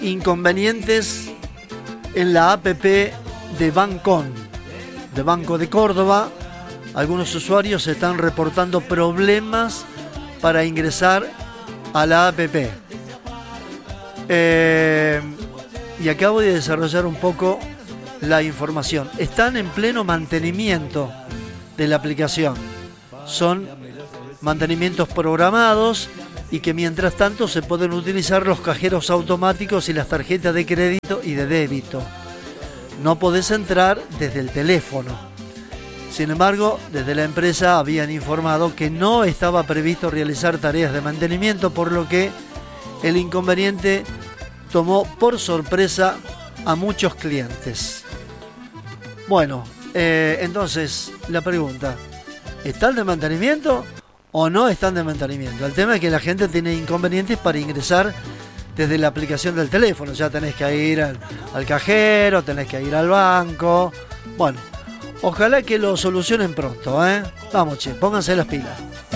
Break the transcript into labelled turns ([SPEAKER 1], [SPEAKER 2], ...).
[SPEAKER 1] inconvenientes en la APP de Bancon, de Banco de Córdoba. Algunos usuarios están reportando problemas para ingresar a la APP. Y acabo de desarrollar un poco la información. Están en pleno mantenimiento de la aplicación. Son mantenimientos programados y que mientras tanto se pueden utilizar los cajeros automáticos y las tarjetas de crédito y de débito. No podés entrar desde el teléfono. Sin embargo, desde la empresa habían informado que no estaba previsto realizar tareas de mantenimiento, por lo que el inconveniente tomó por sorpresa a muchos clientes. Bueno, entonces la pregunta, ¿están de mantenimiento o no están de mantenimiento? El tema es que la gente tiene inconvenientes para ingresar desde la aplicación del teléfono. Ya tenés que ir al cajero, tenés que ir al banco. Bueno, ojalá que lo solucionen pronto, ¿eh? Vamos, che, pónganse las pilas.